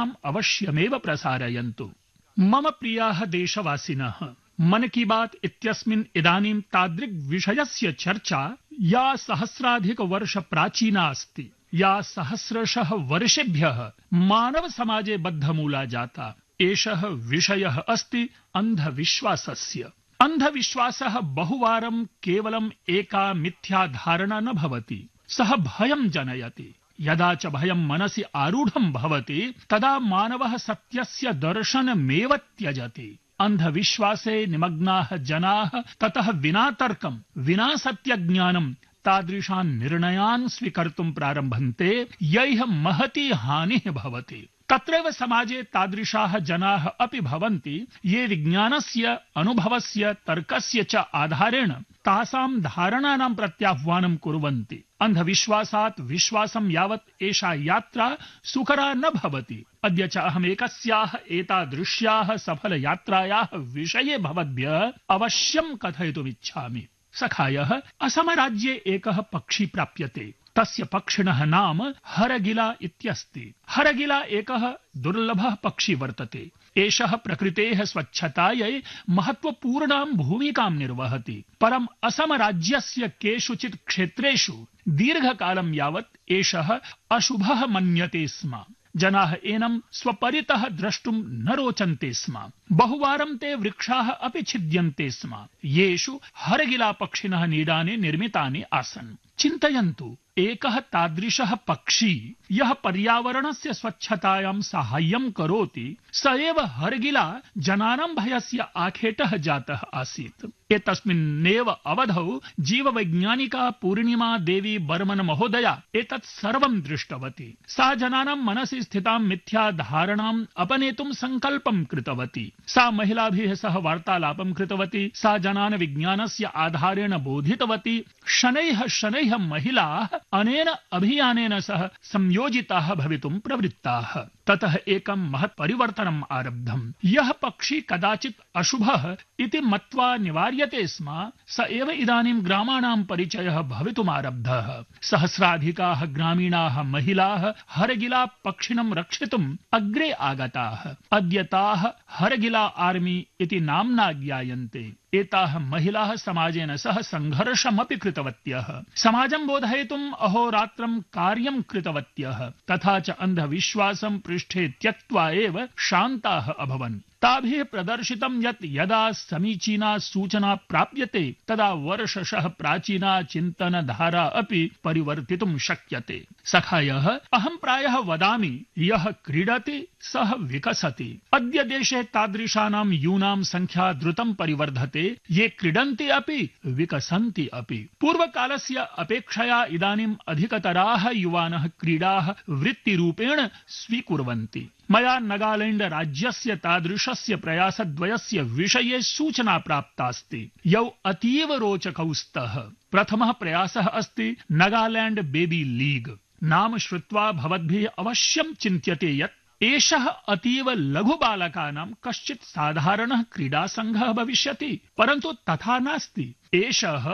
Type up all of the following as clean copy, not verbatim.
वार्ताम् अवश्यमेव प्रसारयन्तु। मम प्रियाः देशवासिनः, मन की बात इत्यस्मिन् इदानीं तादृग्विषयस्य चर्चा या सहस्राधिक वर्ष प्राचीना अस्ति, या सहस्रशः वर्षेभ्यः मानव समाजे बद्धमूला जाता। एषः विषयः अस्ति अन्धविश्वासस्य। अन्धविश्वासः बहुवारं केवलम् एका मिथ्या धारणा न भवति, सः भयं जनयति। यदा च भयं मनसि आरूढं भवति तदा मानवः सत्यस्य दर्शनमेव त्यजति। अन्धविश्वासे निमग्नाः जनाः ततः विना तर्कं विना सत्यज्ञानं तादृशान् निर्णयान् स्वीकर्तुं प्रारभन्ते, यैः महती हानिः भवति। तत्रैव समाजे तादृशाः जनाः अपि भवन्ति ये विज्ञानस्य, अनुभवस्य, तर्कस्य च आधारेण तासां धारणानां प्रत्याह्वानं कुर्वन्ति। अन्धविश्वासात् विश्वासं यावत् एषा यात्रा सुकरा न भवति। अद्य च अहमेकस्याः एतादृश्याः सफलयात्रायाः विषये भवद्भ्यः अवश्यं कथयितुमिच्छामि। सखायः, असमराज्ये एकः पक्षी प्राप्यते। तस्य पक्षिणः नाम हरगिला इत्यस्ति। हरगिला एकः दुर्लभः पक्षी वर्तते। एषः प्रकृतेः स्वच्छतायै महत्वपूर्णां भूमिकां निर्वहति। परम् असमराज्यस्य केषुचित् क्षेत्रेषु दीर्घकालं यावत् एषः अशुभः मन्यते स्म। जनाः एनं स्वपरितः द्रष्टुं न रोचन्ते स्म। बहुवारं ते वृक्षाः अपि छिद्यन्ते स्म, येषु हरगिला पक्षिणः नीडानि निर्मितानि आसन्। चिन्तयन्तु, एकः तादृशः पक्षी यः पर्यावरणस्य स्वच्छतायां साहाय्यं करोति, स एव हरगिला जनानां भयस्य आखेटः जातः आसीत्। एतस्मिन्नेव अवधौ जीववैज्ञानिका पूर्णिमा देवी बर्मन महोदया एतत् सर्वं दृष्टवती। सा जनानां मनसि स्थितां मिथ्या धारणाम् अपनेतुं सङ्कल्पं कृतवती। सा महिलाभिः सह वार्तालापं कृतवती। सा जनान् विज्ञानस्य आधारेण बोधितवती। शनैः शनैः महिलाः अनेन अभियानेन सह संयोजिताः भवितुं प्रवृत्ताः। ततः एकं महत् परिवर्तनम् आरब्धम्। यः पक्षी कदाचित् अशुभः इति मत्वा निवार्यते स्म, स एव इदानीं ग्रामाणां परिचयः भवितुमारब्धः। सहस्राधिकाः ग्रामीणाः महिलाः हरगिला पक्षिणं रक्षितुम् अग्रे आगताः। अद्य ताः हरगिला आर्मी इति नाम्ना ज्ञायन्ते। एताः महिलाः समाजेन सह सङ्घर्षमपि कृतवत्यः। समाजं बोधयितुम् अहोरात्रं कार्यं कृतवत्यः। तथा च अन्धविश्वासं पृष्ठे त्यक्त्वा एव शान्ताः अभवन्। ताभिः प्रदर्शितं यत् यदा समीचीना सूचना प्राप्यते तदा वर्षशः प्राचीना चिन्तनधारा अपि परिवर्तितुं शक्यते। सखायः, अहं प्रायः वदामि, यः क्रीडति सः विकसति। अद्य देशे तादृशानां यूनां संख्या द्रुतं परिवर्धते, ये क्रीडन्ति अपि विकसन्ति अपि। पूर्वकालस्य अपेक्षया इदानीम् अधिकतराः युवानः क्रीडाः वृत्तिरूपेण स्वीकुर्वन्ति। मया नागालैंड राज्यस्य तादृशस्य प्रयासद्वयस्य विषये सूचना प्राप्तास्ति, यौ अतीव रोचकौ स्तः। प्रथमः प्रयासः अस्ति नागालैंड बेबी लीग। नाम श्रुत्वा भवद्भिः अवश्यं चिन्त्यते यत् एषः अतीव लघुबालकानां कश्चित् साधारणः क्रीडासङ्घः भविष्यति, परन्तु तथा नास्ति। एषः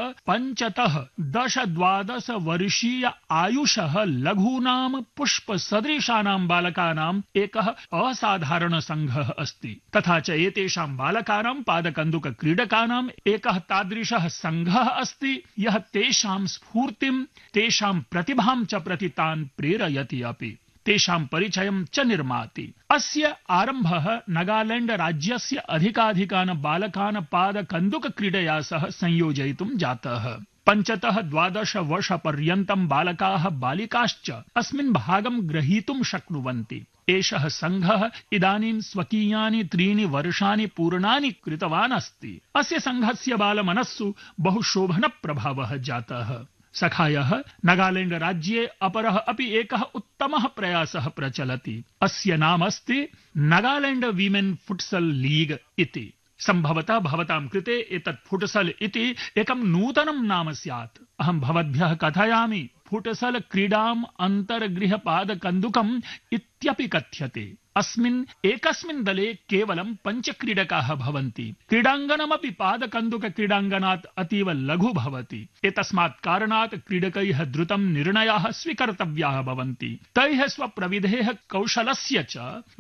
5-10-12 वर्षीय आयुषः लघूनां पुष्पसदृशानां बालकानाम् एकः असाधारणसङ्घः अस्ति। तथा च एतेषां बालकानां पादकन्दुकक्रीडकानाम् एकः तादृशः सङ्घः अस्ति, यः तेषां स्फूर्तिं, तेषां प्रतिभां च प्रति तान् प्रेरयति अपि, तेषां परिचयं च निर्माति। अस्य आरम्भः नागालैंड राज्यस्य अधिकाधिकान् बालकान् पादकन्दुकक्रीडया सह संयोजयितुं जातः। 5-12 वर्षपर्यन्तं बालकाः बालिकाश्च अस्मिन् भागं ग्रहीतुं शक्नुवन्ति। एषः सङ्घः इदानीं स्वकीयानि 3 वर्षाणि पूर्णानि कृतवान् अस्ति। अस्य सङ्घस्य बालमनस्सु बहु शोभनप्रभावः जातः। सखायः, नागालैंड राज्ये अपरः अपि एकः उत्तमः प्रयासः प्रचलति। अस्य नाम अस्ति नागालैंड वीमेन फुटसल लीग इति। सम्भवतः भवतां कृते एतत् फुटसल इति एकं नूतनं नाम स्यात्। अहं भवद्भ्यः कथयामि, फुटसल क्रीडाम् अन्तर्गृहपादकन्दुकम् इत्यपि कथ्यते। अस्मिन् एकस्मिन् दले केवलं 5 क्रीडकाः भवन्ति। क्रीडाङ्गणमपि पादकन्दुकक्रीडाङ्गणात् अतीव लघु भवति। एतस्मात् कारणात् क्रीडकैः द्रुतं निर्णयाः स्वीकर्तव्याः भवन्ति। तैः स्वप्रविधेः कौशलस्य च